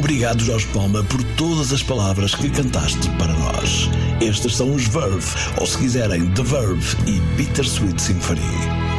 Obrigado, Jorge Palma, por todas as palavras que cantaste para nós. Estes são os Verve, ou se quiserem, The Verve e Bittersweet Symphony.